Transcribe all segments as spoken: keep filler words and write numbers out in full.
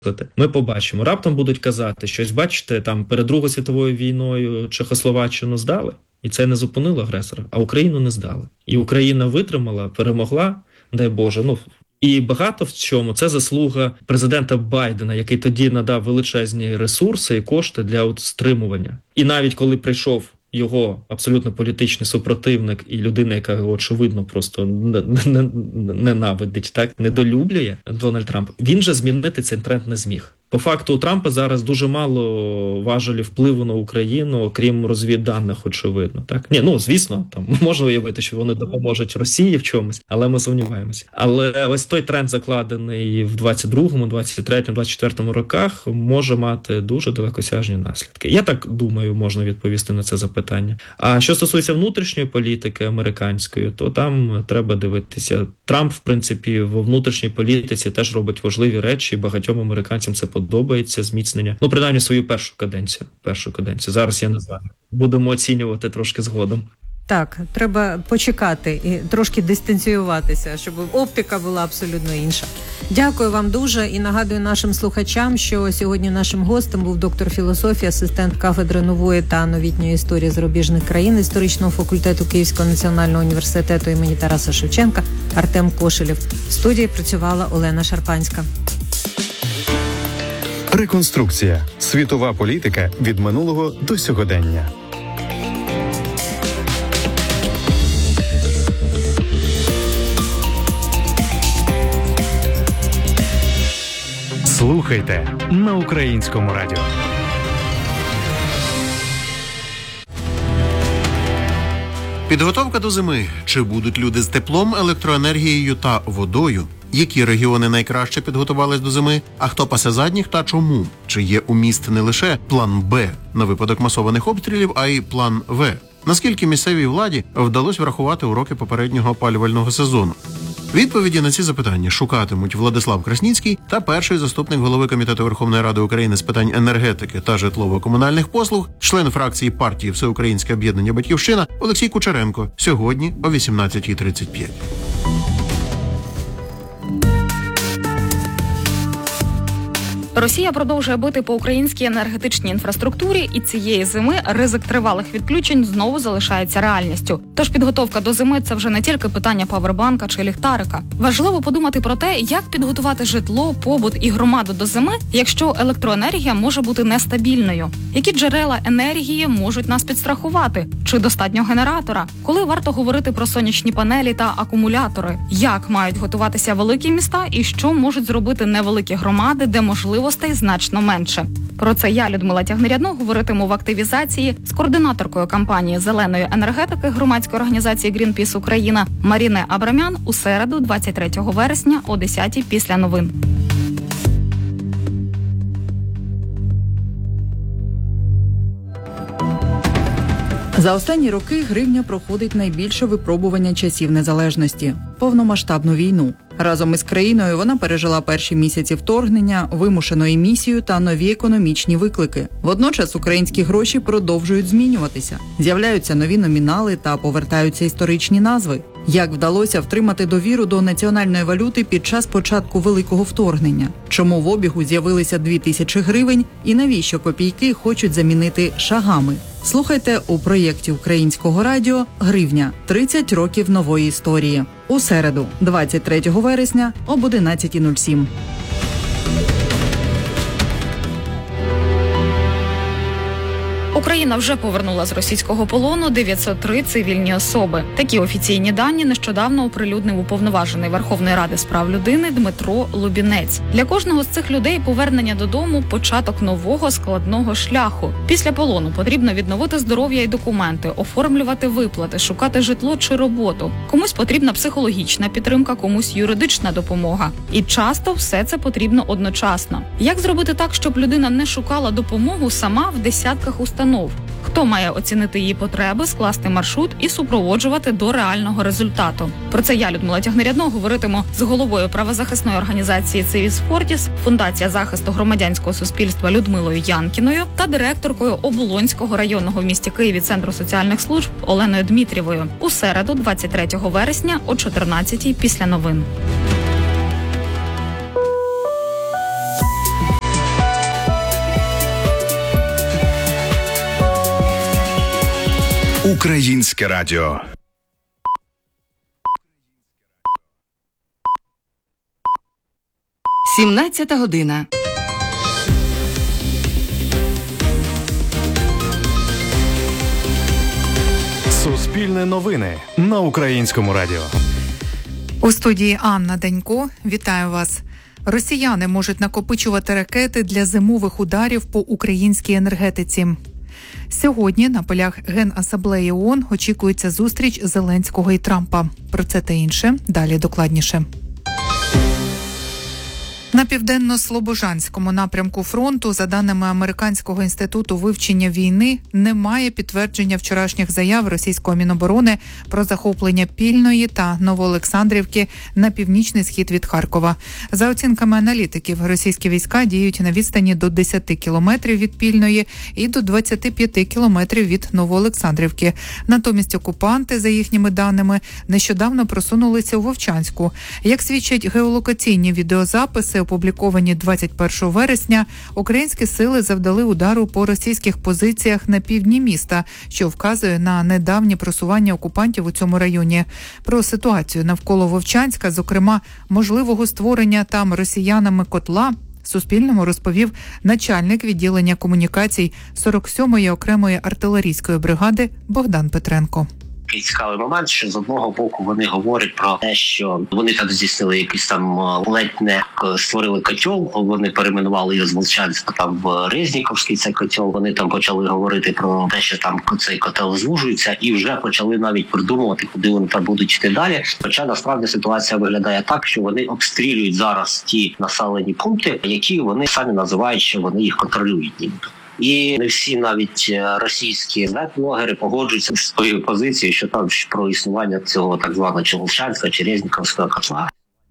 Ми побачимо. Раптом будуть казати, щось, бачите, там перед Другою світовою війною Чехословаччину здали, і це не зупинило агресора, а Україну не здали. І Україна витримала, перемогла, дай Боже, ну, і багато в чому це заслуга президента Байдена, який тоді надав величезні ресурси і кошти для от стримування. І навіть коли прийшов його абсолютно політичний супротивник і людина, яка його, очевидно, просто ненавидить, так, недолюблює Дональд Трамп, він же змінити цей тренд не зміг. По факту у Трампа зараз дуже мало важелів впливу на Україну, окрім розвідданих, очевидно. Так? Ні, ну, звісно, там можна уявити, що вони допоможуть Росії в чомусь, але ми сумніваємося. Але ось той тренд, закладений в двадцять другому, двадцять третьому, двадцять четвертому роках, може мати дуже далекосяжні наслідки. Я так думаю, можна відповісти на це запитання. А що стосується внутрішньої політики американської, то там треба дивитися. Трамп, в принципі, в внутрішній політиці теж робить важливі речі, і багатьом американцям це подобається, зміцнення. Ну, принаймні, свою першу каденцію. Першу каденцію. Зараз я не знаю. Будемо оцінювати трошки згодом. Так, треба почекати і трошки дистанціюватися, щоб оптика була абсолютно інша. Дякую вам дуже і нагадую нашим слухачам, що сьогодні нашим гостем був доктор філософії, асистент кафедри нової та новітньої історії зарубіжних країн історичного факультету Київського національного університету імені Тараса Шевченка Артем Кошелєв. В студії працювала Олена Шарпанська. Реконструкція. Світова політика від минулого до сьогодення. Слухайте на Українському радіо. Підготовка до зими. Чи будуть люди з теплом, електроенергією та водою? Які регіони найкраще підготувались до зими? А хто пасе задніх та чому? Чи є у міст не лише план Б на випадок масованих обстрілів, а й план В? Наскільки місцевій владі вдалося врахувати уроки попереднього опалювального сезону? Відповіді на ці запитання шукатимуть Владислав Красніцький та перший заступник голови Комітету Верховної Ради України з питань енергетики та житлово-комунальних послуг, член фракції партії Всеукраїнське об'єднання «Батьківщина» Олексій Кучеренко. Сьогодні о вісімнадцятій тридцять п'ять. Росія продовжує бити по українській енергетичній інфраструктурі, і цієї зими ризик тривалих відключень знову залишається реальністю. Тож підготовка до зими – це вже не тільки питання павербанка чи ліхтарика. Важливо подумати про те, як підготувати житло, побут і громаду до зими, якщо електроенергія може бути нестабільною. Які джерела енергії можуть нас підстрахувати? Чи достатньо генератора? Коли варто говорити про сонячні панелі та акумулятори? Як мають готуватися великі міста і що можуть зробити невеликі громади, де можливо значно менше. Про це я, Людмила Тягнерядно, говоритиму в активізації з координаторкою кампанії зеленої енергетики громадської організації «Грінпіс Україна» Маріне Абрамян у середу, двадцять третього вересня о десятій після новин. За останні роки гривня проходить найбільше випробування часів незалежності – повномасштабну війну. Разом із країною вона пережила перші місяці вторгнення, вимушену емісію та нові економічні виклики. Водночас українські гроші продовжують змінюватися. З'являються нові номінали та повертаються історичні назви. Як вдалося втримати довіру до національної валюти під час початку великого вторгнення? Чому в обігу з'явилися дві тисячі гривень і навіщо копійки хочуть замінити шагами? Слухайте у проєкті Українського радіо «Гривня. тридцять років нової історії». У середу, двадцять третього вересня об одинадцятій нуль сім. Україна вже повернула з російського полону дев'ятсот три цивільні особи. Такі офіційні дані нещодавно оприлюднив уповноважений Верховної Ради з прав людини Дмитро Лубінець. Для кожного з цих людей повернення додому – початок нового складного шляху. Після полону потрібно відновити здоров'я і документи, оформлювати виплати, шукати житло чи роботу. Комусь потрібна психологічна підтримка, комусь юридична допомога. І часто все це потрібно одночасно. Як зробити так, щоб людина не шукала допомогу сама в десятках установ? Хто має оцінити її потреби, скласти маршрут і супроводжувати до реального результату? Про це я, Людмила Тягнерядно, говоритиму з головою правозахисної організації «Цивіс Фортіс», Фундація захисту громадянського суспільства Людмилою Янкіною та директоркою Оболонського районного в місті Києві Центру соціальних служб Оленою Дмитрієвою у середу, двадцять третього вересня о чотирнадцятій після новин. Українське радіо. сімнадцята година. Суспільне новини на Українському радіо. У студії Анна Данько. Вітаю вас. Росіяни можуть накопичувати ракети для зимових ударів по українській енергетиці. Сьогодні на полях Генасамблеї ООН очікується зустріч Зеленського і Трампа. Про це та інше далі докладніше. На південно-слобожанському напрямку фронту, за даними Американського інституту вивчення війни, немає підтвердження вчорашніх заяв російського Міноборони про захоплення Пільної та Новоолександрівки на північний схід від Харкова. За оцінками аналітиків, російські війська діють на відстані до десять кілометрів від Пільної і до двадцять п'ять кілометрів від Новоолександрівки. Натомість окупанти, за їхніми даними, нещодавно просунулися у Вовчанську. Як свідчать геолокаційні відеозаписи, опубліковані двадцять першого вересня, українські сили завдали удару по російських позиціях на півдні міста, що вказує на недавнє просування окупантів у цьому районі. Про ситуацію навколо Вовчанська, зокрема, можливого створення там росіянами котла, Суспільному розповів начальник відділення комунікацій сорок сьомої окремої артилерійської бригади Богдан Петренко. Такий цікавий момент, що з одного боку вони говорять про те, що вони там здійснили якийсь там ледь не створили котел, вони перейменували його з Волчанська там в Резніковський цей котел, вони там почали говорити про те, що там цей котел звужується, і вже почали навіть придумувати, куди вони там будуть йти далі. Хоча насправді ситуація виглядає так, що вони обстрілюють зараз ті населені пункти, які вони самі називають, що вони їх контролюють нібито. І не всі навіть російські блогери погоджуються з своєю позицією, що там про існування цього так званого чи Волчанська, чи Резніковського котла.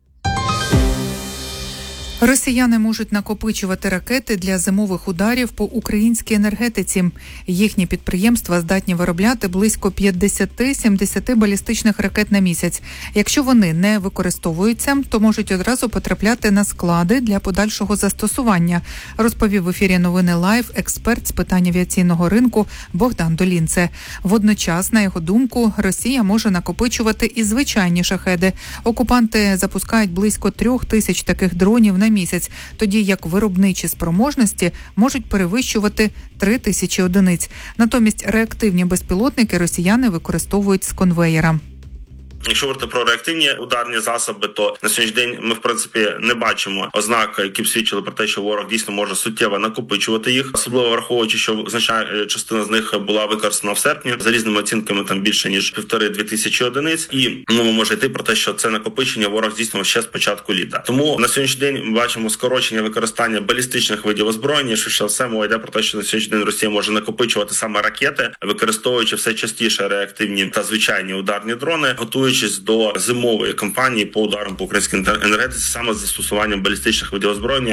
Росіяни можуть накопичувати ракети для зимових ударів по українській енергетиці. Їхні підприємства здатні виробляти близько п'ятдесят-сімдесят балістичних ракет на місяць. Якщо вони не використовуються, то можуть одразу потрапляти на склади для подальшого застосування, розповів в ефірі новини Лайв експерт з питань авіаційного ринку Богдан Долінце. Водночас, на його думку, Росія може накопичувати і звичайні шахеди. Окупанти запускають близько трьох тисяч таких дронів на місяць, тоді як виробничі спроможності можуть перевищувати три тисячі одиниць. Натомість реактивні безпілотники росіяни використовують з конвеєра. Якщо говорити про реактивні ударні засоби, то на сьогоднішній день ми, в принципі, не бачимо ознак, які б свідчили про те, що ворог дійсно може суттєво накопичувати їх, особливо враховуючи, що значна частина з них була використана в серпні. За різними оцінками там більше ніж півтори-дві тисячі одиниць, і мова може йти про те, що це накопичення ворог здійснював ще з початку літа. Тому на сьогоднішній день ми бачимо скорочення використання балістичних видів озброєння, що ще все мова йде про те, що на сьогоднішній день Росія може накопичувати саме ракети, використовуючи все частіше реактивні та звичайні ударні дрони, готуючись до зимової кампанії по ударам по українській енергетиці саме з застосуванням балістичних видів озброєння.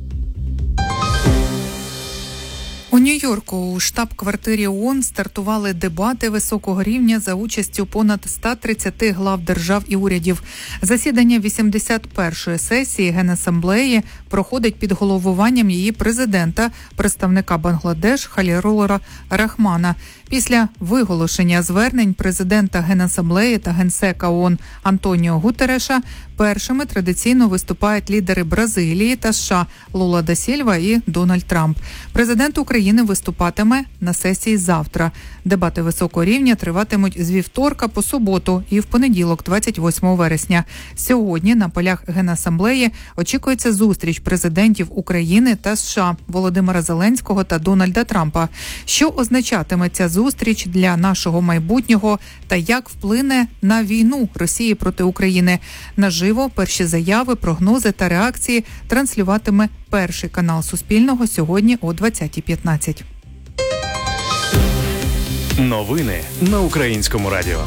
У Нью-Йорку у штаб-квартирі ООН стартували дебати високого рівня за участю понад ста тридцяти глав держав і урядів. Засідання вісімдесят першої сесії Генасамблеї проходить під головуванням її президента, представника Бангладеш Халірура Рахмана. Після виголошення звернень президента Генасамблеї та генсека ООН Антоніо Гутерреша першими традиційно виступають лідери Бразилії та США Лула да Сільва і Дональд Трамп. Президент України виступатиме на сесії завтра. Дебати високого рівня триватимуть з вівторка по суботу і в понеділок, двадцять восьмого вересня. Сьогодні на полях Генасамблеї очікується зустріч президентів України та США Володимира Зеленського та Дональда Трампа. Що означатиме ця зустріч для нашого майбутнього та як вплине на війну Росії проти України? Наживо перші заяви, прогнози та реакції транслюватиме перший канал Суспільного сьогодні о двадцятій п'ятнадцять. Новини на Українському радіо.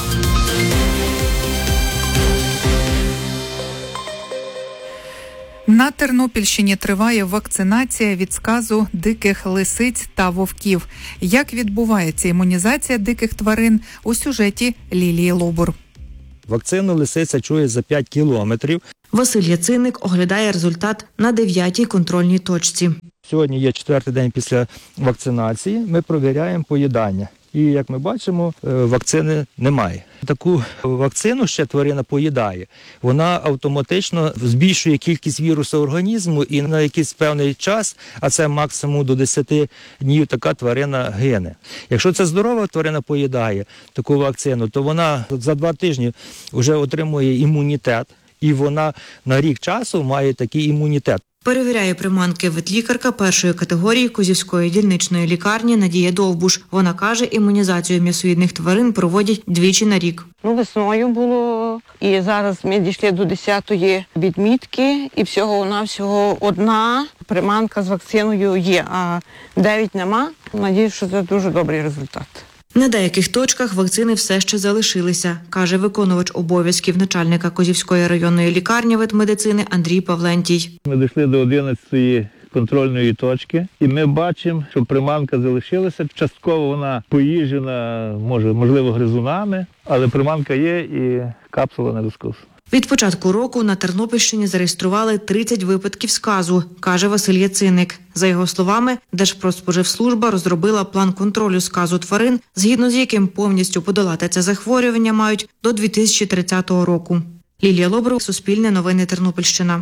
На Тернопільщині триває вакцинація від сказу диких лисиць та вовків. Як відбувається імунізація диких тварин у сюжеті Лілії Лобур. Вакцину лисиця чує за п'ять кілометрів. Василь Яциник оглядає результат на дев'ятій контрольній точці. Сьогодні є четвертий день після вакцинації. Ми провіряємо поїдання. І, як ми бачимо, е, вакцини немає. Таку вакцину ще тварина поїдає. Вона автоматично збільшує кількість вірусу організму і на якийсь певний час, а це максимум до десяти днів, така тварина гине. Якщо це здорова тварина поїдає таку вакцину, то вона за два тижні вже отримує імунітет, і вона на рік часу має такий імунітет. Перевіряє приманки ветлікарка першої категорії Козівської дільничної лікарні Надія Довбуш. Вона каже, імунізацію м'ясоїдних тварин проводять двічі на рік. Ну, весною було, і зараз ми дійшли до десятої відмітки, і всього-навсього одна приманка з вакциною є, а дев'ять нема. Надіюсь, що це дуже добрий результат. На деяких точках вакцини все ще залишилися, каже виконувач обов'язків начальника Козівської районної лікарні ветмедицини Андрій Павлентій. Ми дійшли до одинадцятої контрольної точки, і ми бачимо, що приманка залишилася. Частково вона поїжджена, може, можливо, гризунами, але приманка є і капсула не розкусана. Від початку року на Тернопільщині зареєстрували тридцять випадків сказу, каже Василь Яциник. За його словами, Держпродспоживслужба розробила план контролю сказу тварин, згідно з яким повністю подолати це захворювання мають до дві тисячі тридцятого року. Лілія Лобров, Суспільне новини, Тернопільщина.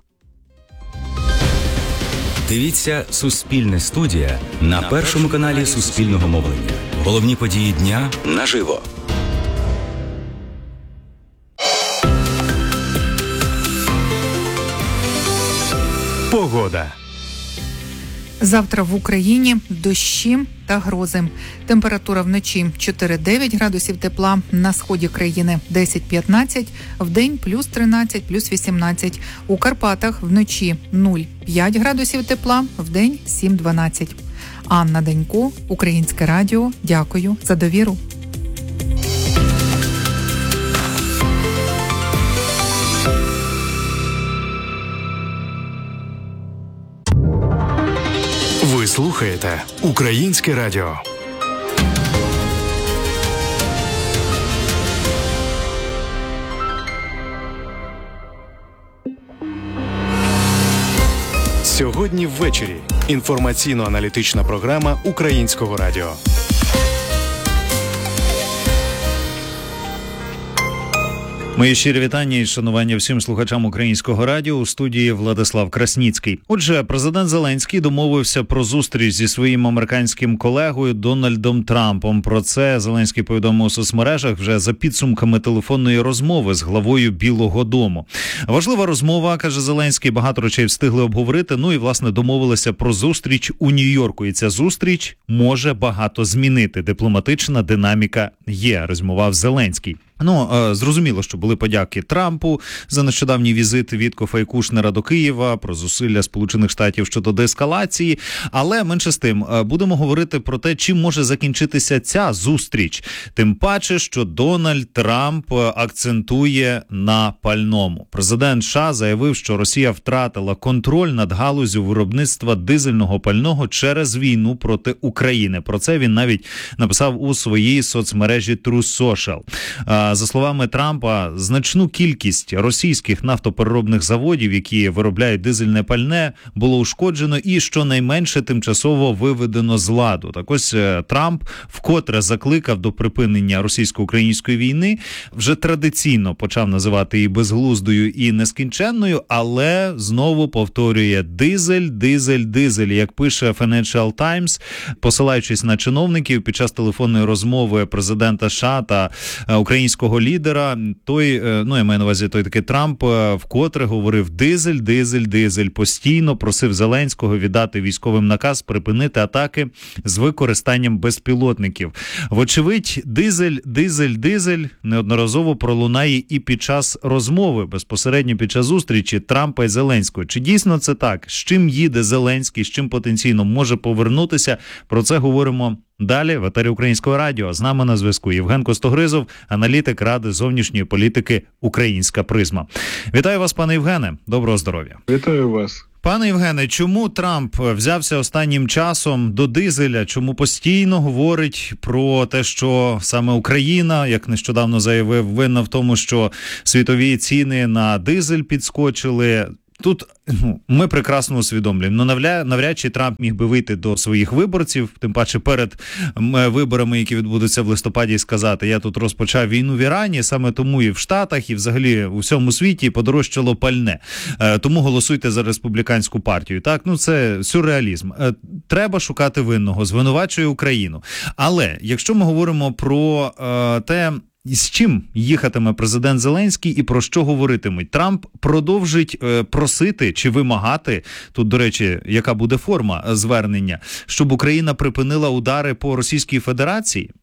Дивіться «Суспільне студія» на першому каналі Суспільного мовлення. Головні події дня наживо. Погода. Завтра в Україні дощі та грози. Температура вночі чотири-дев'ять градусів тепла, на сході країни десять-п'ятнадцять, вдень плюс тринадцять, плюс вісімнадцять. У Карпатах вночі нуль-п'ять градусів тепла, вдень сім-дванадцять. Анна Данько, Українське радіо. Дякую за довіру. Ви слухаєте Українське радіо. Сьогодні ввечері. Інформаційно-аналітична програма Українського радіо. Мої щирі вітання і шанування всім слухачам Українського радіо. У студії Владислав Красніцький. Отже, президент Зеленський домовився про зустріч зі своїм американським колегою Дональдом Трампом. Про це Зеленський повідомив у соцмережах вже за підсумками телефонної розмови з главою Білого дому. Важлива розмова, каже Зеленський, багато речей встигли обговорити, ну і, власне, домовилися про зустріч у Нью-Йорку. І ця зустріч може багато змінити. Дипломатична динаміка є, резюмував Зеленський. Ну, зрозуміло, що були подяки Трампу за нещодавній візит Віткофа і Кушнера до Києва, про зусилля Сполучених Штатів щодо деескалації, але менше з тим, будемо говорити про те, чим може закінчитися ця зустріч. Тим паче, що Дональд Трамп акцентує на пальному. Президент США заявив, що Росія втратила контроль над галуззю виробництва дизельного пального через війну проти України. Про це він навіть написав у своїй соцмережі Truth Social. За словами Трампа, значну кількість російських нафтопереробних заводів, які виробляють дизельне пальне, було ушкоджено і щонайменше тимчасово виведено з ладу. Так ось Трамп вкотре закликав до припинення російсько-української війни, вже традиційно почав називати її безглуздою і нескінченною, але знову повторює дизель, дизель, дизель. Як пише Financial Times, посилаючись на чиновників під час телефонної розмови президента США та українського лідера, той, ну я маю на увазі, той такий Трамп вкотре говорив дизель, дизель, дизель, постійно просив Зеленського віддати військовим наказ припинити атаки з використанням безпілотників. Вочевидь, дизель, дизель, дизель неодноразово пролунає і під час розмови, безпосередньо під час зустрічі Трампа і Зеленського. Чи дійсно це так? З чим їде Зеленський, з чим потенційно може повернутися? Про це говоримо далі в етері Українського радіо. З нами на зв'язку Євген Костогризов, аналітик Ради зовнішньої політики «Українська призма». Вітаю вас, пане Євгене. Доброго здоров'я. Вітаю вас. Пане Євгене, чому Трамп взявся останнім часом до дизеля? Чому постійно говорить про те, що саме Україна, як нещодавно заявив, винна в тому, що світові ціни на дизель підскочили? тут ну, ми прекрасно усвідомлюємо, ну навряд, навряд чи Трамп міг би вийти до своїх виборців, тим паче перед виборами, які відбудуться в листопаді, і сказати, я тут розпочав війну в Ірані, саме тому і в Штатах, і взагалі у всьому світі подорожчало пальне. Тому голосуйте за республіканську партію. Так, ну це сюрреалізм. Треба шукати винного, звинувачує Україну. Але якщо ми говоримо про е, те, з чим їхатиме президент Зеленський і про що говоритимуть, Трамп продовжить е, просити чи вимагати, тут, до речі, яка буде форма звернення, щоб Україна припинила удари по Російській Федерації?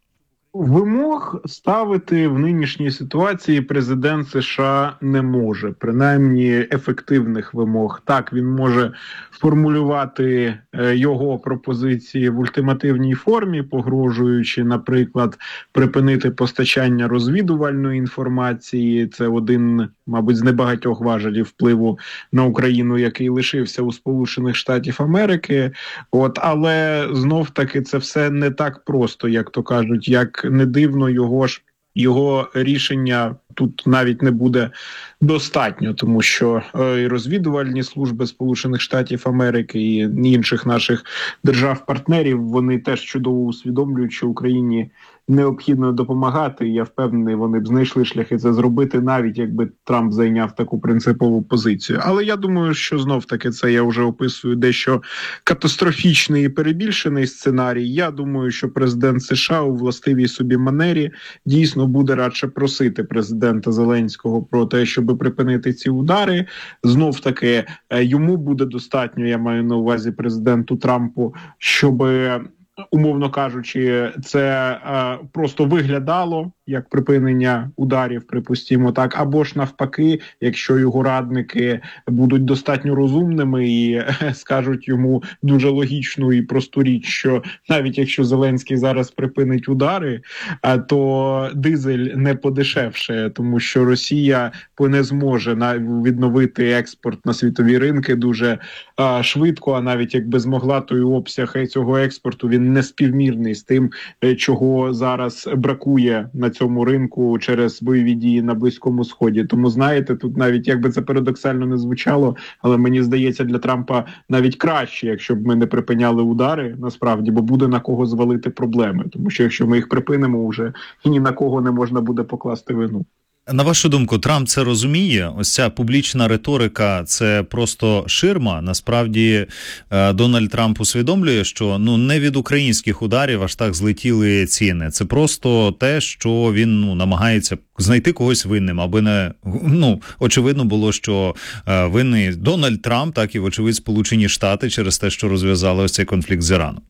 Вимог ставити в нинішній ситуації президент США не може, принаймні ефективних вимог. Так, він може формулювати його пропозиції в ультимативній формі, погрожуючи, наприклад, припинити постачання розвідувальної інформації. Це один, мабуть, з небагатьох важелів впливу на Україну, який лишився у Сполучених Штатів Америки. От, але знов-таки це все не так просто, як то кажуть, як не дивно, його ж його рішення тут навіть не буде достатньо, тому що і розвідувальні служби Сполучених Штатів Америки і інших наших держав-партнерів, вони теж чудово усвідомлюють, що Україні необхідно допомагати. І я впевнений, вони б знайшли шляхи це зробити, навіть якби Трамп зайняв таку принципову позицію. Але я думаю, що знов-таки це я вже описую дещо катастрофічний і перебільшений сценарій. Я думаю, що президент США у властивій собі манері дійсно буде радше просити президента Зеленського про те, щоб припинити ці удари. Знов-таки йому буде достатньо, я маю на увазі президенту Трампу, щоби, умовно кажучи, це е, просто виглядало як припинення ударів, припустімо так, або ж навпаки, якщо його радники будуть достатньо розумними і е, скажуть йому дуже логічну і просту річ, що навіть якщо Зеленський зараз припинить удари, е, то дизель не подешевше, тому що Росія не зможе на, відновити експорт на світові ринки дуже е, швидко, а навіть якби змогла, то і обсяг цього експорту, він не співмірний з тим, чого зараз бракує на цьому ринку через бойові дії на Близькому Сході. Тому, знаєте, тут навіть, якби це парадоксально не звучало, але мені здається, для Трампа навіть краще, якщо б ми не припиняли удари, насправді, бо буде на кого звалити проблеми. Тому що якщо ми їх припинимо вже, і ні на кого не можна буде покласти вину. На вашу думку, Трамп це розуміє? Ось ця публічна риторика – це просто ширма? Насправді, Дональд Трамп усвідомлює, що ну не від українських ударів аж так злетіли ціни. Це просто те, що він ну намагається знайти когось винним, аби не ну очевидно було, що винний Дональд Трамп, так і вочевидь Сполучені Штати через те, що розв'язали ось цей конфлікт з Іраном.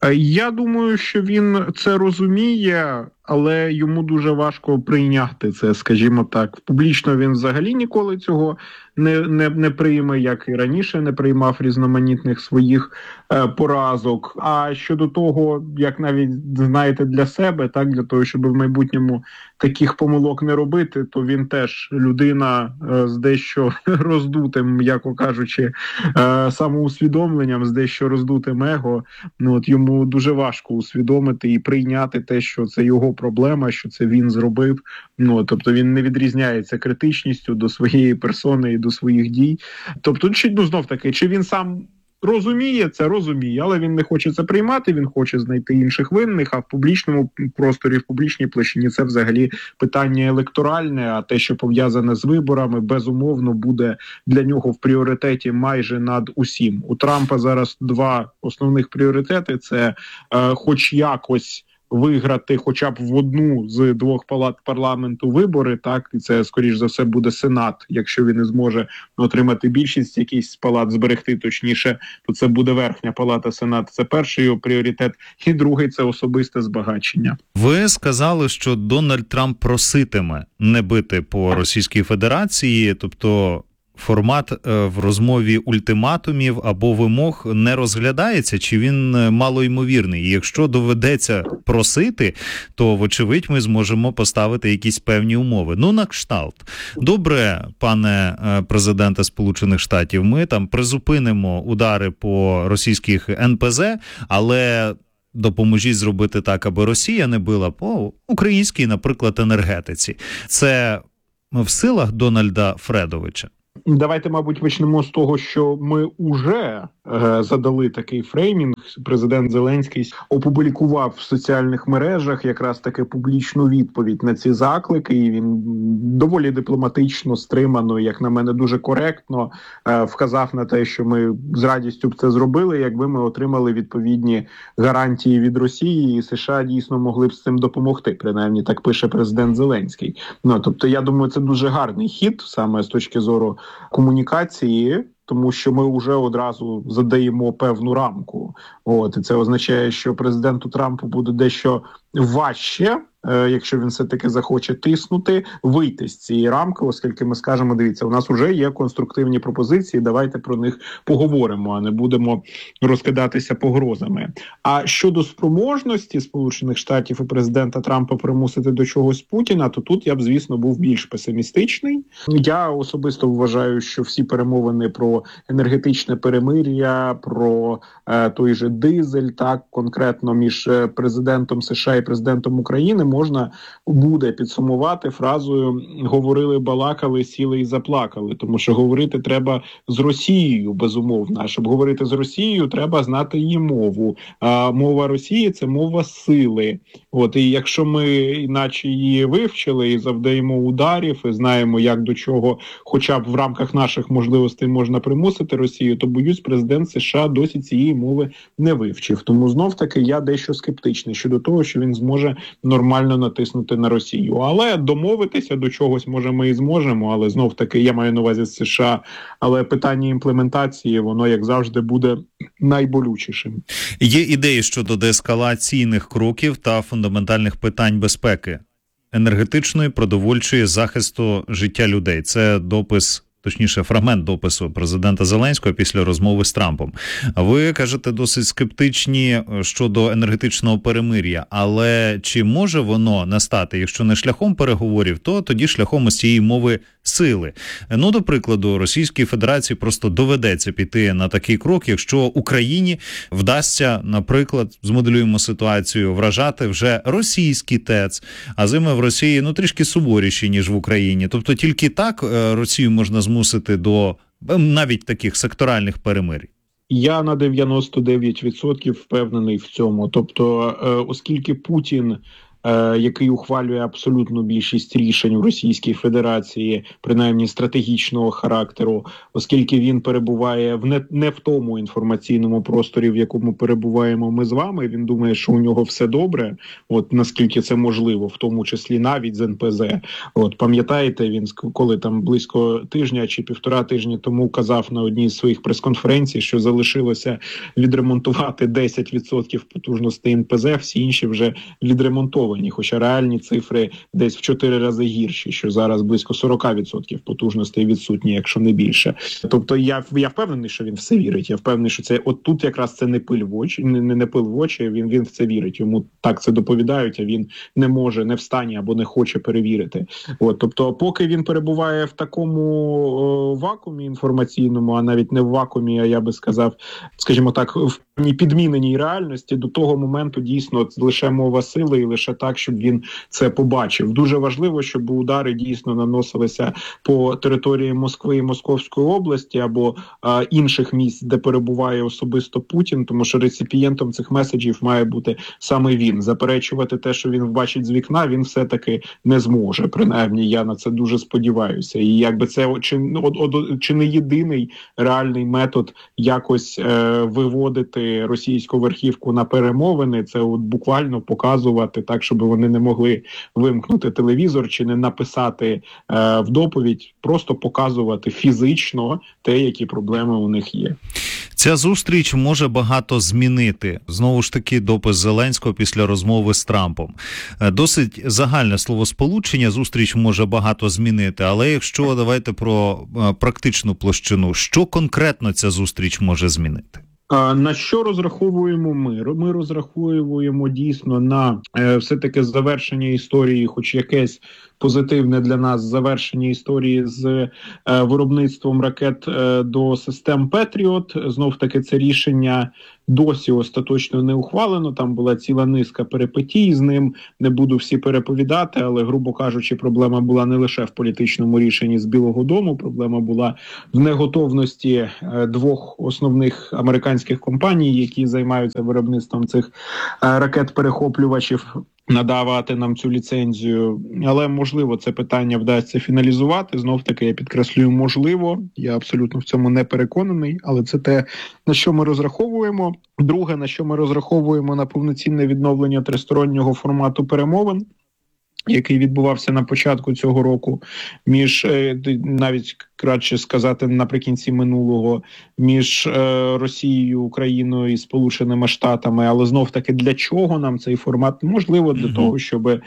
Я думаю, що він це розуміє, але йому дуже важко прийняти це, скажімо так. Публічно він взагалі ніколи цього не, не, не прийме, як і раніше не приймав різноманітних своїх е, поразок. А щодо того, як навіть, знаєте, для себе, так, для того, щоб в майбутньому таких помилок не робити, то він теж людина е, з дещо роздутим, м'яко кажучи, е, самоусвідомленням, з дещо роздутим его. Ну, от йому дуже важко усвідомити і прийняти те, що це його проблема, що це він зробив. Ну, тобто він не відрізняється критичністю до своєї персони і до своїх дій. Тобто, чи, ну, знов-таки, чи він сам розуміє це, розуміє, але він не хоче це приймати, він хоче знайти інших винних, а в публічному просторі, в публічній площині це взагалі питання електоральне, а те, що пов'язане з виборами, безумовно буде для нього в пріоритеті майже над усім. У Трампа зараз два основних пріоритети – це е, хоч якось виграти хоча б в одну з двох палат парламенту вибори, так, і це, скоріш за все, буде Сенат. Якщо він не зможе отримати більшість якийсь з палат, зберегти точніше, то це буде верхня палата Сенат. Це перший його пріоритет. І другий – це особисте збагачення. Ви сказали, що Дональд Трамп проситиме не бити по Російській Федерації, тобто формат в розмові ультиматумів або вимог не розглядається, чи він малоймовірний? І якщо доведеться просити, то, вочевидь, ми зможемо поставити якісь певні умови. Ну, на кшталт. Добре, пане президенте Сполучених Штатів, ми там призупинимо удари по російських ен пе зе, але допоможіть зробити так, аби Росія не била по українській, наприклад, енергетиці. Це в силах Дональда Фредовича? Давайте, мабуть, почнемо з того, що ми вже е, задали такий фреймінг. Президент Зеленський опублікував в соціальних мережах якраз таки публічну відповідь на ці заклики, і він доволі дипломатично, стримано, як на мене, дуже коректно е, вказав на те, що ми з радістю б це зробили, якби ми отримали відповідні гарантії від Росії, і США дійсно могли б з цим допомогти. Принаймні, так пише президент Зеленський. Ну, тобто, я думаю, це дуже гарний хід, саме з точки зору комунікації, тому що ми вже одразу задаємо певну рамку. От, і це означає, що президенту Трампу буде дещо важче, е, якщо він все-таки захоче тиснути, вийти з цієї рамки, оскільки ми скажемо, дивіться, у нас вже є конструктивні пропозиції, давайте про них поговоримо, а не будемо розкидатися погрозами. А щодо спроможності Сполучених Штатів і президента Трампа примусити до чогось Путіна, то тут я б, звісно, був більш песимістичний. Я особисто вважаю, що всі перемовини про енергетичне перемир'я, про е, той же дизель, так, конкретно між президентом США і президентом України можна буде підсумувати фразою «говорили, балакали, сіли і заплакали», тому що говорити треба з Росією, безумовно. А щоб говорити з Росією, треба знати її мову. А мова Росії – це мова сили. От, і якщо ми іначе її вивчили і завдаємо ударів, і знаємо, як до чого, хоча б в рамках наших можливостей можна примусити Росію, то, боюсь, президент США досі цієї мови не вивчив. Тому знов-таки я дещо скептичний щодо того, що він зможе нормально натиснути на Росію. Але домовитися до чогось, може, ми і зможемо, але знов-таки я маю на увазі США, але питання імплементації, воно, як завжди, буде найболючішим. Є ідеї щодо деескалаційних кроків та фундаментальних питань безпеки енергетичної, продовольчої, захисту життя людей. Це допис, точніше, фрагмент допису президента Зеленського після розмови з Трампом. Ви кажете, досить скептичні щодо енергетичного перемир'я, але чи може воно настати, якщо не шляхом переговорів, то тоді шляхом ось цієї мови сили? Ну, до прикладу, Російській Федерації просто доведеться піти на такий крок, якщо Україні вдасться, наприклад, змоделюємо ситуацію, вражати вже російський ТЕЦ, а зими в Росії, ну, трішки суворіші, ніж в Україні. Тобто тільки так Росію можна змусити до навіть таких секторальних перемир'їв? Я на дев'яносто дев'ять відсотків впевнений в цьому. Тобто, оскільки Путін, який ухвалює абсолютну більшість рішень в Російській Федерації, принаймні стратегічного характеру, оскільки він перебуває в не, не в тому інформаційному просторі, в якому перебуваємо ми з вами, він думає, що у нього все добре, от наскільки це можливо, в тому числі навіть з ен пе зет. От пам'ятаєте, він коли там близько тижня чи півтора тижні тому казав на одній з своїх прес-конференцій, що залишилося відремонтувати десять відсотків потужностей ен пе зет, всі інші вже відремонтовані. Хоча реальні цифри десь в чотири рази гірші, що зараз близько сорок відсотків потужностей відсутні, якщо не більше. Тобто я, я впевнений, що він все вірить. Я впевнений, що це от тут якраз це не пиль в очі, не, не, не пил в очі, він, він в це вірить. Йому так це доповідають, а він не може, не в стані або не хоче перевірити. От, тобто, поки він перебуває в такому о, вакуумі інформаційному, а навіть не в вакуумі, а я би сказав, скажімо так, в підміненій реальності, до того моменту дійсно лише мова сили і лише так, щоб він це побачив. Дуже важливо, щоб удари дійсно наносилися по території Москви і Московської області або а, інших місць, де перебуває особисто Путін, тому що реципієнтом цих меседжів має бути саме він. Заперечувати те, що він бачить з вікна, він все-таки не зможе. Принаймні, я на це дуже сподіваюся. І якби це чи, от, от, чи не єдиний реальний метод якось е, виводити російську верхівку на перемовини, це от буквально показувати так, щоб вони не могли вимкнути телевізор чи не написати е, в доповідь, просто показувати фізично те, які проблеми у них є. Ця зустріч може багато змінити. Знову ж таки, допис Зеленського після розмови з Трампом. Досить загальне словосполучення, зустріч може багато змінити, але якщо давайте про практичну площину, що конкретно ця зустріч може змінити? На що розраховуємо ми? Ми розраховуємо дійсно на е, все-таки завершення історії, хоч якесь позитивне для нас завершення історії з е, виробництвом ракет е, до систем Петріот. Знов-таки це рішення досі остаточно не ухвалено. Там була ціла низка перипетій з ним. Не буду всі переповідати, але, грубо кажучи, проблема була не лише в політичному рішенні з Білого дому, проблема була в неготовності двох основних американських компаній, які займаються виробництвом цих ракет-перехоплювачів, надавати нам цю ліцензію. Але, можливо, це питання вдасться фіналізувати. Знов-таки, я підкреслюю, можливо. Я абсолютно в цьому не переконаний, але це те, на що ми розраховуємо. Друге, на що ми розраховуємо, на повноцінне відновлення тристороннього формату перемовин, який відбувався на початку цього року, між, навіть краще сказати, наприкінці минулого, між Росією, Україною і Сполученими Штатами. Але знов-таки, для чого нам цей формат? Можливо, для mm-hmm. того, щоб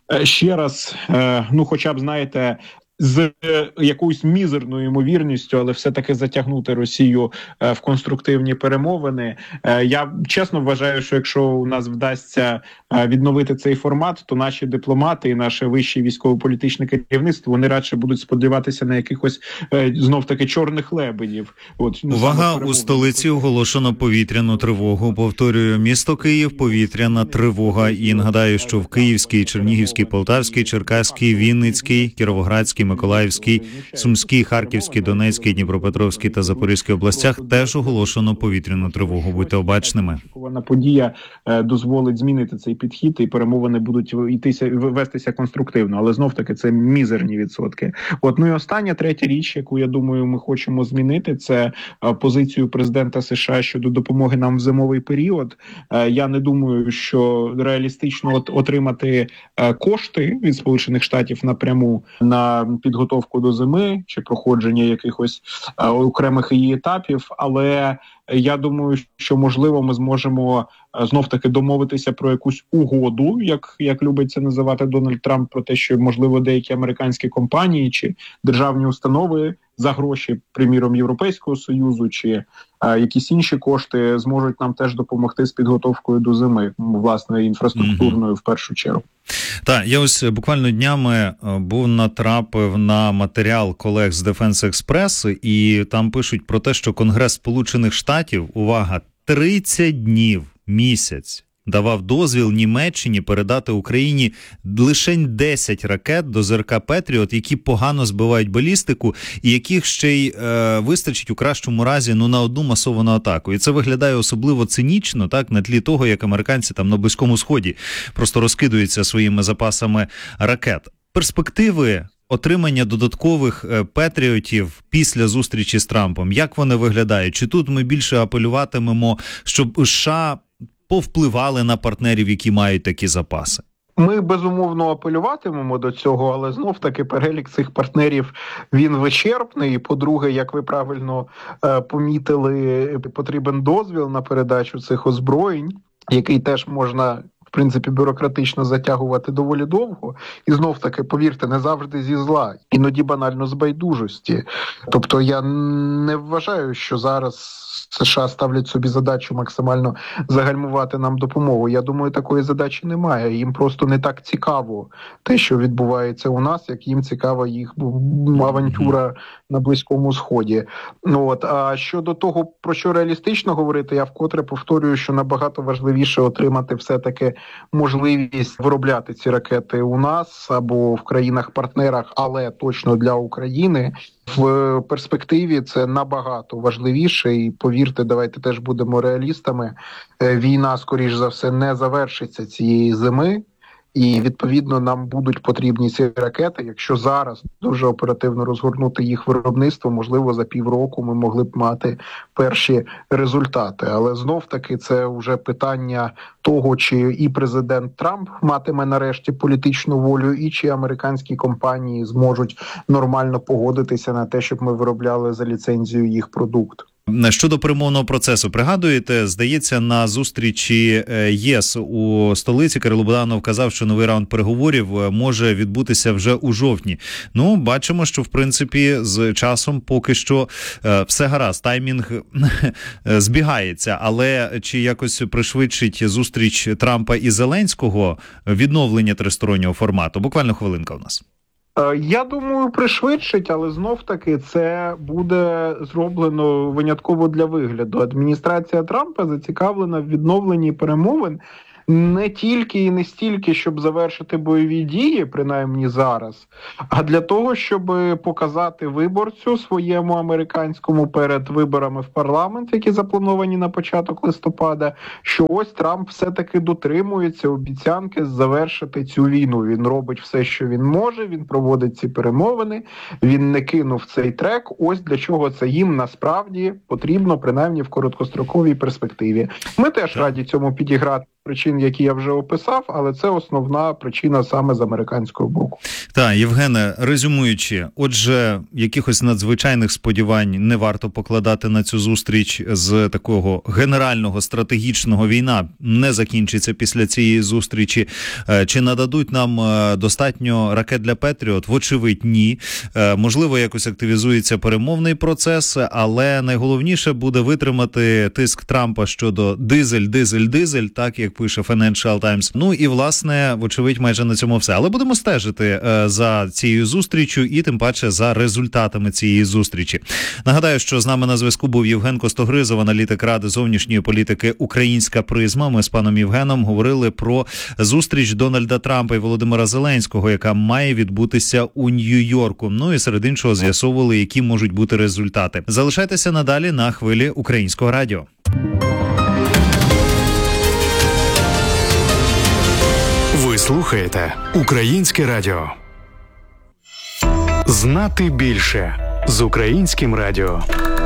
ще раз, ну хоча б, знаєте, з якоюсь мізерною ймовірністю, але все-таки затягнути Росію в конструктивні перемовини. Я чесно вважаю, що якщо у нас вдасться відновити цей формат, то наші дипломати і наше вище військово-політичне керівництво, вони радше будуть сподіватися на якихось, знов-таки, чорних лебедів. От, ну, увага, у столиці оголошено повітряну тривогу. Повторюю, місто Київ, повітряна тривога. І нагадаю, що в Київській, Чернігівській, Полтавській, Черкаській, Вінницькій, Кіровоградській, Миколаївській, Сумській, Харківській, Донецькій, Дніпропетровській та Запорізькій областях теж оголошено повітряну тривогу. Будьте обачними. Вона подія е, дозволить змінити цей підхід, і перемовини будуть йтися, вестися конструктивно, але знов-таки це мізерні відсотки. От, ну і остання, третя річ, яку, я думаю, ми хочемо змінити, це е, позицію президента США щодо допомоги нам в зимовий період. Е, я не думаю, що реалістично от, отримати е, кошти від Сполучених Штатів напряму на підготовку до зими чи проходження якихось е, окремих її етапів, але я думаю, що, можливо, ми зможемо знов-таки домовитися про якусь угоду, як, як любить це називати Дональд Трамп, про те, що, можливо, деякі американські компанії чи державні установи за гроші, приміром, Європейського Союзу чи а, якісь інші кошти зможуть нам теж допомогти з підготовкою до зими, власне, інфраструктурною, mm-hmm. в першу чергу. Так, я ось буквально днями був натрапив на матеріал колег з Defense Express, і там пишуть про те, що Конгрес Сполучених Штатів, увага, тридцять днів, місяць, давав дозвіл Німеччині передати Україні лише десять ракет до ЗРК «Петріот», які погано збивають балістику і яких ще й е, вистачить у кращому разі ну на одну масовану атаку. І це виглядає особливо цинічно, так, на тлі того, як американці там на Близькому Сході просто розкидуються своїми запасами ракет. Перспективи отримання додаткових «Петріотів» після зустрічі з Трампом, як вони виглядають? Чи тут ми більше апелюватимемо, щоб США повпливали на партнерів, які мають такі запаси? Ми, безумовно, апелюватимемо до цього, але знов-таки перелік цих партнерів, він вичерпний. По-друге, як ви правильно е, помітили, потрібен дозвіл на передачу цих озброєнь, який теж можна, в принципі, бюрократично затягувати доволі довго. І знов-таки, повірте, не завжди зі зла, іноді банально з байдужості. Тобто я не вважаю, що зараз США ставлять собі задачу максимально загальмувати нам допомогу. Я думаю, такої задачі немає. Їм просто не так цікаво те, що відбувається у нас, як їм цікава їх авантюра на Близькому Сході. Ну, от. А щодо того, про що реалістично говорити, я вкотре повторюю, що набагато важливіше отримати все-таки можливість виробляти ці ракети у нас або в країнах-партнерах, але точно для України. В перспективі це набагато важливіше, і повірте, давайте теж будемо реалістами, війна, скоріш за все, не завершиться цієї зими, і, відповідно, нам будуть потрібні ці ракети. Якщо зараз дуже оперативно розгорнути їх виробництво, можливо, за півроку ми могли б мати перші результати. Але знов-таки це вже питання того, чи і президент Трамп матиме нарешті політичну волю, і чи американські компанії зможуть нормально погодитися на те, щоб ми виробляли за ліцензію їх продукт. Щодо перемовного процесу, пригадуєте, здається, на зустрічі ЄС у столиці Кирило Буданов казав, що новий раунд переговорів може відбутися вже у жовтні. Ну, бачимо, що, в принципі, з часом поки що все гаразд, таймінг збігається. Але чи якось пришвидшить зустріч Трампа і Зеленського відновлення тристороннього формату? Буквально хвилинка у нас. Я думаю, пришвидшить, але знов-таки це буде зроблено винятково для вигляду. Адміністрація Трампа зацікавлена в відновленні перемовин не тільки і не стільки, щоб завершити бойові дії, принаймні зараз, а для того, щоб показати виборцю своєму американському перед виборами в парламент, які заплановані на початок листопада, що ось Трамп все-таки дотримується обіцянки завершити цю війну. Він робить все, що він може, він проводить ці перемовини, він не кинув цей трек. Ось для чого це їм насправді потрібно, принаймні в короткостроковій перспективі. Ми теж раді цьому підіграти причин, які я вже описав, але це основна причина саме з американського боку. Так, Євгене, резюмуючи, отже, якихось надзвичайних сподівань не варто покладати на цю зустріч з такого генерального, стратегічного. Війна не закінчиться після цієї зустрічі. Чи нададуть нам достатньо ракет для Петріот? Вочевидь, ні. Можливо, якось активізується перемовний процес, але найголовніше буде витримати тиск Трампа щодо дизель, дизель, дизель, так як пише Financial Times. Ну і, власне, вочевидь, майже на цьому все. Але будемо стежити е, за цією зустрічю і, тим паче, за результатами цієї зустрічі. Нагадаю, що з нами на зв'язку був Євген Костогризов, аналітик Ради зовнішньої політики «Українська призма». Ми з паном Євгеном говорили про зустріч Дональда Трампа і Володимира Зеленського, яка має відбутися у Нью-Йорку. Ну і серед іншого з'ясовували, які можуть бути результати. Залишайтеся надалі на хвилі Українського радіо. Ви слухаєте Українське радіо. Знати більше з Українським радіо.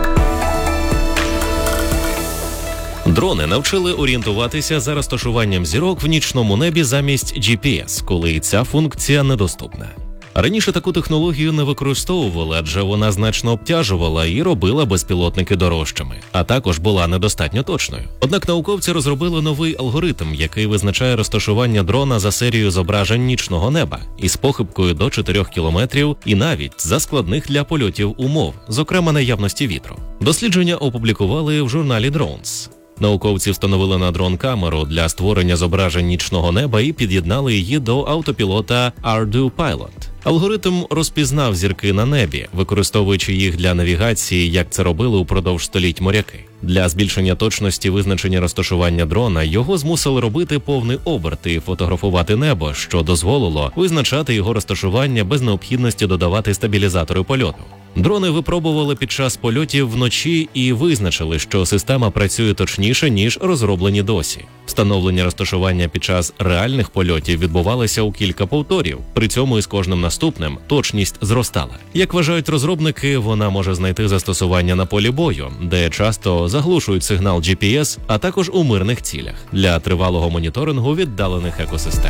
Дрони навчили орієнтуватися за розташуванням зірок в нічному небі замість джі пі ес, коли ця функція недоступна. Раніше таку технологію не використовували, адже вона значно обтяжувала і робила безпілотники дорожчими, а також була недостатньо точною. Однак науковці розробили новий алгоритм, який визначає розташування дрона за серією зображень нічного неба із похибкою до чотирьох кілометрів і навіть за складних для польотів умов, зокрема наявності вітру. Дослідження опублікували в журналі Drones. Науковці встановили на дрон камеру для створення зображень нічного неба і під'єднали її до автопілота Ardu Pilot. Алгоритм розпізнав зірки на небі, використовуючи їх для навігації, як це робили упродовж століть моряки. Для збільшення точності визначення розташування дрона його змусили робити повний оберт і фотографувати небо, що дозволило визначати його розташування без необхідності додавати стабілізатори польоту. Дрони випробували під час польотів вночі і визначили, що система працює точніше, ніж розроблені досі. Встановлення розташування під час реальних польотів відбувалося у кілька повторів, при цьому із кожним наступним точність зростала. Як вважають розробники, вона може знайти застосування на полі бою, де часто заглушують сигнал джі пі ес, а також у мирних цілях, для тривалого моніторингу віддалених екосистем.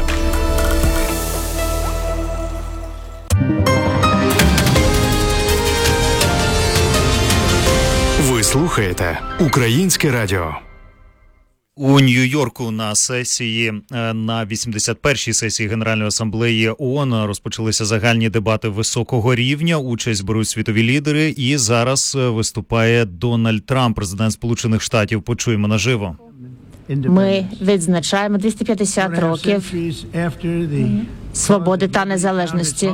Ви слухаєте Українське радіо. У Нью-Йорку на сесії, на вісімдесят першій сесії Генеральної асамблеї ООН розпочалися загальні дебати високого рівня. Участь беруть світові лідери, і зараз виступає Дональд Трамп, президент Сполучених Штатів. Почуємо наживо. Ми відзначаємо двісті п'ятдесят років свободи та незалежності.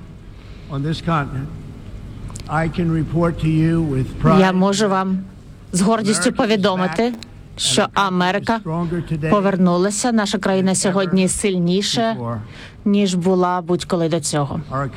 Я можу вам з гордістю повідомити, що Америка повернулася, наша країна сьогодні сильніше, ніж була будь-коли до цього.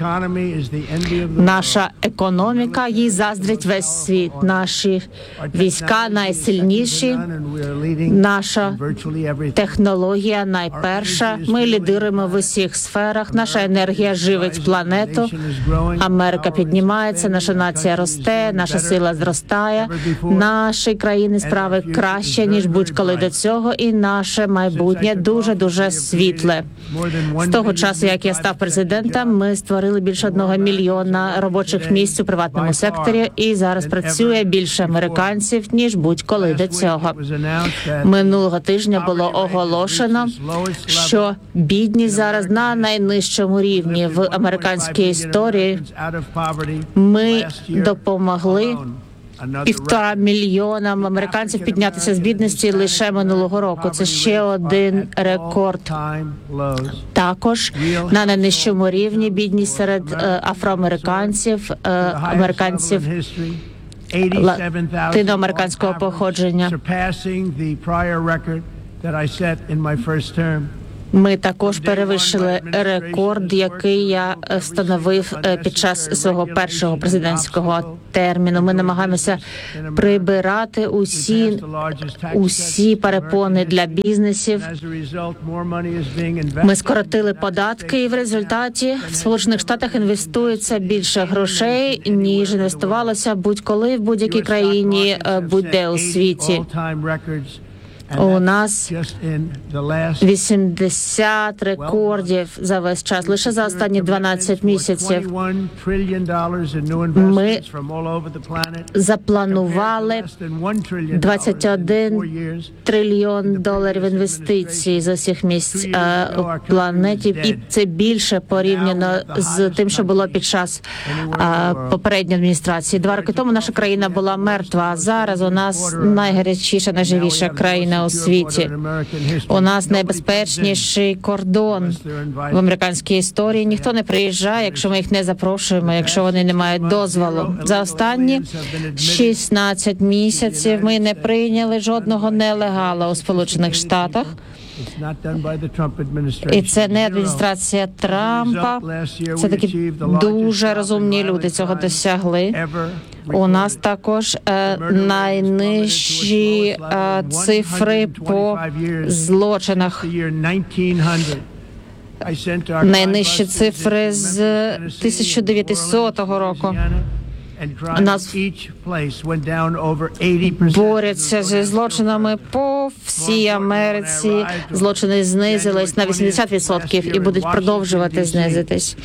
Наша економіка, їй заздрить весь світ. Наші війська найсильніші, наша технологія найперша. Ми лідируємо в усіх сферах, наша енергія живить планету. Америка піднімається, наша нація росте, наша сила зростає. Наші країни справи краще, ніж будь-коли до цього, і наше майбутнє дуже-дуже світле. З того часу, як я став президентом, ми створили більше одного мільйона робочих місць у приватному секторі, і зараз працює більше американців, ніж будь-коли до цього. Минулого тижня було оголошено, що бідність зараз на найнижчому рівні в американській історії. Ми допомогли півтора мільйона американців піднятися з бідності лише минулого року. Це ще один рекорд. Також на найнижчому рівні бідність серед е, афроамериканців, е, американців латиноамериканського походження. Ми також перевищили рекорд, який я встановив під час свого першого президентського терміну. Ми намагаємося прибирати усі, усі перепони для бізнесів. Ми скоротили податки, і в результаті в Сполучених Штатах інвестується більше грошей, ніж інвестувалося будь-коли в будь-якій країні, будь-де у світі. У нас вісімдесят рекордів за весь час, лише за останні дванадцять місяців. Ми запланували двадцять один трильйон доларів інвестицій з усіх місць е, у планеті, і це більше порівняно з тим, що було під час е, попередньої адміністрації. Два роки тому наша країна була мертва, а зараз у нас найгарячіша, найживіша країна у світі. У нас найбезпечніший кордон в американській історії. Ніхто не приїжджає, якщо ми їх не запрошуємо, якщо вони не мають дозволу. За останні шістнадцять місяців ми не прийняли жодного нелегала у Сполучених Штатах. І це не адміністрація Трампа. Це такі дуже розумні люди цього досягли. У нас також е, найнижчі е, цифри по злочинах. Найнижчі цифри з тисяча дев'ятсотого року. Нас борються зі злочинами по всій Америці. Злочини знизились на вісімдесят відсотків і будуть продовжувати знизитись.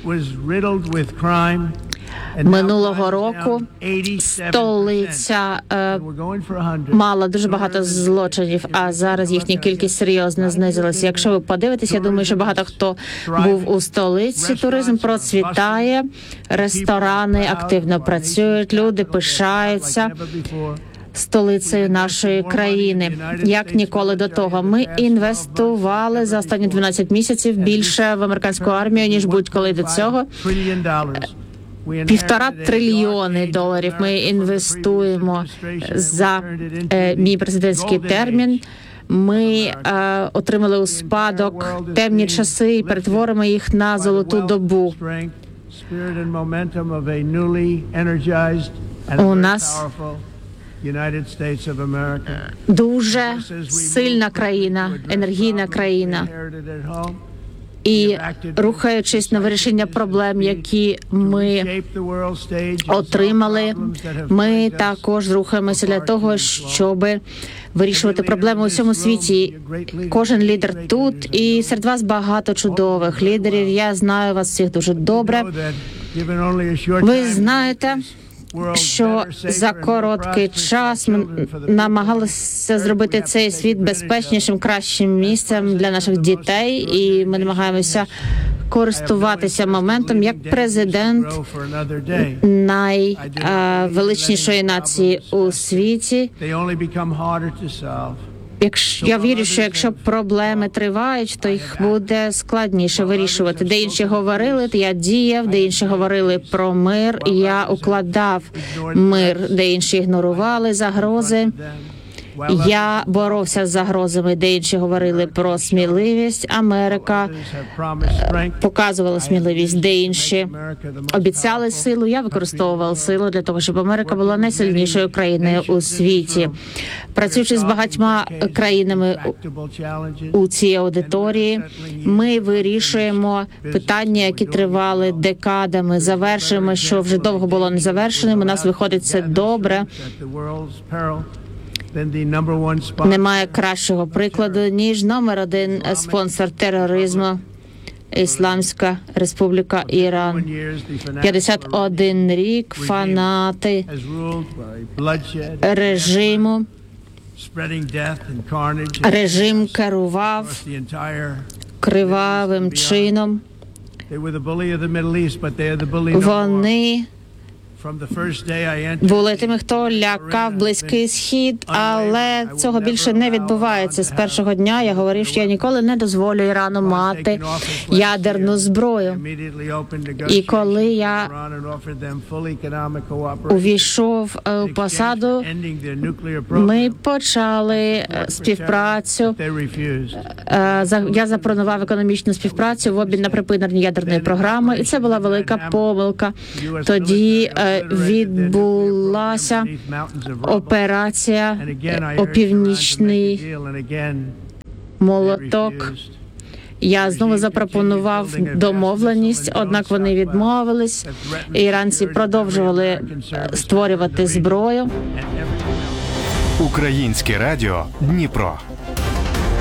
Минулого року столиця е, мала дуже багато злочинів, а зараз їхня кількість серйозно знизилася. Якщо ви подивитесь, я думаю, що багато хто був у столиці. Туризм процвітає, ресторани активно працюють, люди пишаються столицею нашої країни. Як ніколи до того. Ми інвестували за останні дванадцять місяців більше в американську армію, ніж будь-коли до цього. Півтора трильйони доларів ми інвестуємо за е, мій президентський термін. Ми е, отримали у спадок темні часи і перетворимо їх на золоту добу. У нас дуже сильна країна, енергійна країна. І рухаючись на вирішення проблем, які ми отримали, ми також рухаємося для того, щоб вирішувати проблеми у всьому світі. Кожен лідер тут, і серед вас багато чудових лідерів. Я знаю вас всіх дуже добре. Ви знаєте, що за короткий час ми намагалися зробити цей світ безпечнішим, кращим місцем для наших дітей, і ми намагаємося користуватися моментом як президент найвеличнішої нації у світі. Якщо я вірю, що якщо проблеми тривають, то їх буде складніше вирішувати. Де інші говорили, я діяв, де інші говорили про мир, я укладав мир, де інші ігнорували загрози. Я боровся з загрозами, де інші говорили про сміливість. Америка показувала сміливість, де інші обіцяли силу. Я використовував силу для того, щоб Америка була найсильнішою країною у світі. Працюючи з багатьма країнами у цій аудиторії, ми вирішуємо питання, які тривали декадами, завершуємо, що вже довго було не завершеним. У нас виходить це добре. Немає кращого прикладу, ніж номер один спонсор тероризму – Ісламська Республіка Іран. п'ятдесят один рік фанати режиму. Режим керував кривавим чином. Вони були тими, хто лякав Близький Схід, але цього більше не відбувається. З першого дня я говорив, що я ніколи не дозволю Ірану мати ядерну зброю. І коли я увійшов у посаду, ми почали співпрацю. Я запропонував економічну співпрацю в обмін на припинення ядерної програми, і це була велика помилка. Тоді відбулася операція «Опівнічний молоток». Я знову запропонував домовленість, однак вони відмовились. Іранці продовжували створювати зброю. Українське радіо Дніпро.